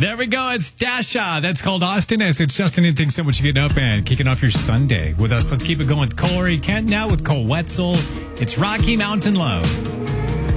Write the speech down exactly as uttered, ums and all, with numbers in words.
There we go. It's Dasha. That's called Austin S. It's Justin and Thanks so much for getting up and kicking off your Sunday with us. Let's keep it going with Corey Kent now with Cole Wetzel. It's Rocky Mountain Love.